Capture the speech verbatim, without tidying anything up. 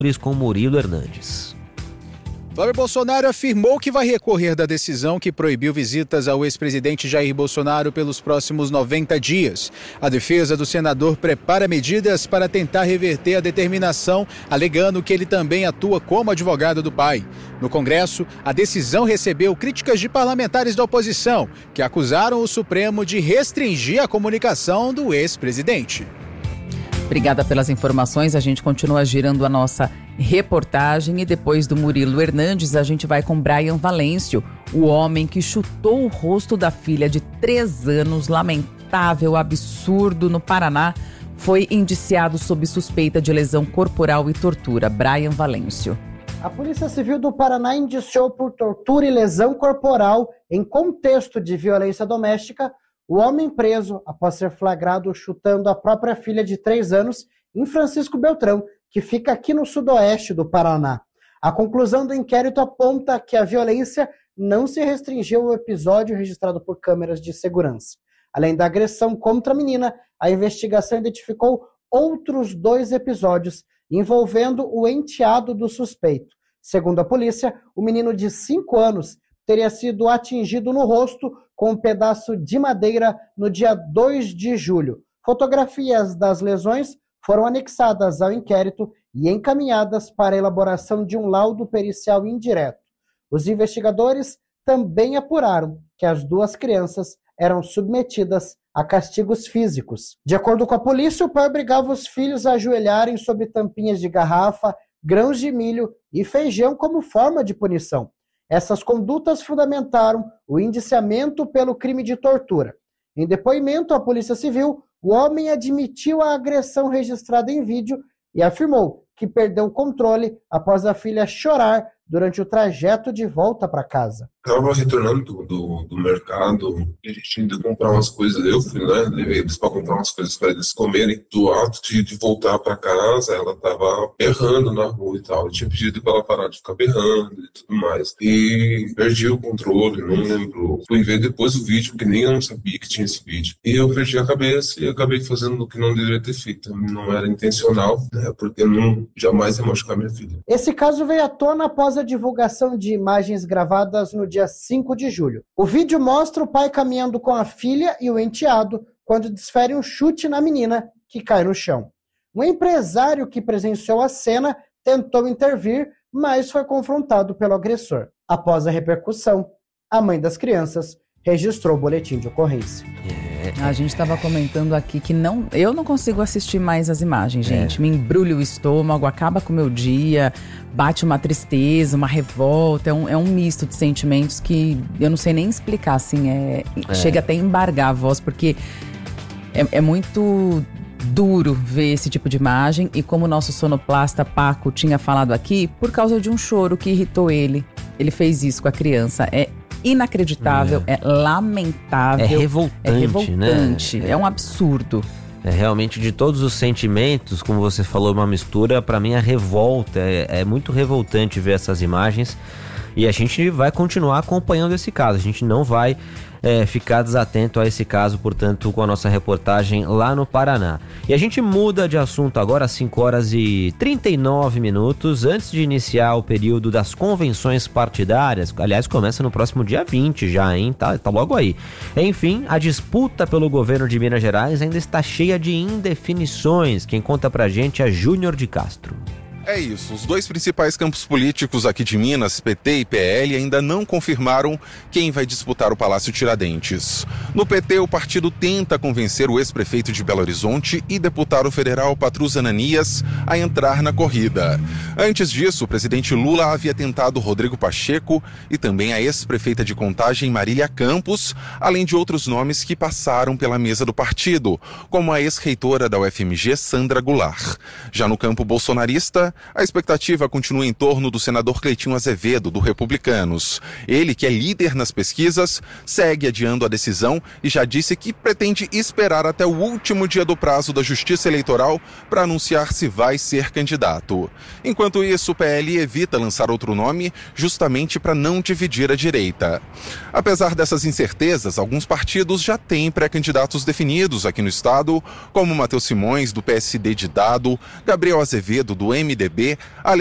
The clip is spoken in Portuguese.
com Murilo Hernandes. Flávio Bolsonaro afirmou que vai recorrer da decisão que proibiu visitas ao ex-presidente Jair Bolsonaro pelos próximos noventa dias. A defesa do senador prepara medidas para tentar reverter a determinação, alegando que ele também atua como advogado do pai. No Congresso, a decisão recebeu críticas de parlamentares da oposição, que acusaram o Supremo de restringir a comunicação do ex-presidente. Obrigada pelas informações. A gente continua girando a nossa reportagem e depois do Murilo Hernandes, a gente vai com Brian Valêncio, o homem que chutou o rosto da filha de três anos, lamentável, absurdo, no Paraná, foi indiciado sob suspeita de lesão corporal e tortura. Brian Valêncio. A Polícia Civil do Paraná indiciou por tortura e lesão corporal em contexto de violência doméstica o homem preso após ser flagrado chutando a própria filha de três anos em Francisco Beltrão, que fica aqui no sudoeste do Paraná. A conclusão do inquérito aponta que a violência não se restringiu ao episódio registrado por câmeras de segurança. Além da agressão contra a menina, a investigação identificou outros dois episódios envolvendo o enteado do suspeito. Segundo a polícia, o menino de cinco anos teria sido atingido no rosto com um pedaço de madeira no dia dois de julho. Fotografias das lesões foram anexadas ao inquérito e encaminhadas para a elaboração de um laudo pericial indireto. Os investigadores também apuraram que as duas crianças eram submetidas a castigos físicos. De acordo com a polícia, o pai obrigava os filhos a ajoelharem sobre tampinhas de garrafa, grãos de milho e feijão como forma de punição. Essas condutas fundamentaram o indiciamento pelo crime de tortura. Em depoimento à Polícia Civil, o homem admitiu a agressão registrada em vídeo e afirmou que perdeu o controle após a filha chorar durante o trajeto de volta para casa. Estava retornando do, do, do mercado, a gente ainda comprar umas coisas, eu fui, né, levei eles para comprar umas coisas para eles comerem. Do ato de, de voltar para casa, ela estava berrando na rua e tal. Eu tinha pedido para ela parar de ficar berrando e tudo mais. E perdi o controle, não lembro. Fui ver depois o vídeo, porque nem eu não sabia que tinha esse vídeo. E eu perdi a cabeça e acabei fazendo o que não deveria ter feito. Não era intencional, né, porque eu não, jamais ia machucar minha filha. Esse caso veio à tona após a divulgação de imagens gravadas no dia cinco de julho. O vídeo mostra o pai caminhando com a filha e o enteado quando desfere um chute na menina, que cai no chão. Um empresário que presenciou a cena tentou intervir, mas foi confrontado pelo agressor. Após a repercussão, a mãe das crianças registrou o boletim de ocorrência. É, a gente estava comentando aqui que não, eu não consigo assistir mais as imagens, gente. É. Me embrulha o estômago, acaba com o meu dia, bate uma tristeza, uma revolta. É um, é um misto de sentimentos que eu não sei nem explicar, assim. É, é. Chega até a embargar a voz, porque é, é muito duro ver esse tipo de imagem. E como o nosso sonoplasta Paco tinha falado aqui, por causa de um choro que irritou ele, ele fez isso com a criança. É inacreditável, é, é lamentável. É revoltante, é revoltante, né? É um absurdo. É realmente de todos os sentimentos, como você falou, uma mistura, pra mim a revolta, é, é muito revoltante ver essas imagens e a gente vai continuar acompanhando esse caso, a gente não vai é, ficar desatento a esse caso, portanto, com a nossa reportagem lá no Paraná. E a gente muda de assunto agora às cinco horas e trinta e nove minutos, antes de iniciar o período das convenções partidárias, aliás, começa no próximo dia vinte já, hein? Tá, tá logo aí. Enfim, a disputa pelo governo de Minas Gerais ainda está cheia de indefinições. Quem conta pra gente é Júnior de Castro. É isso, os dois principais campos políticos aqui de Minas, P T e P L, ainda não confirmaram quem vai disputar o Palácio Tiradentes. No P T, o partido tenta convencer o ex-prefeito de Belo Horizonte e deputado federal Patrus Ananias a entrar na corrida. Antes disso, o presidente Lula havia tentado Rodrigo Pacheco e também a ex-prefeita de Contagem Marília Campos, além de outros nomes que passaram pela mesa do partido, como a ex-reitora da U F M G, Sandra Goulart. Já no campo bolsonarista, a expectativa continua em torno do senador Cleitinho Azevedo, do Republicanos. Ele, que é líder nas pesquisas, segue adiando a decisão e já disse que pretende esperar até o último dia do prazo da Justiça Eleitoral para anunciar se vai ser candidato. Enquanto isso, o P L evita lançar outro nome justamente para não dividir a direita. Apesar dessas incertezas, alguns partidos já têm pré-candidatos definidos aqui no estado, como Matheus Simões, do P S D de Dado, Gabriel Azevedo, do M D D B, a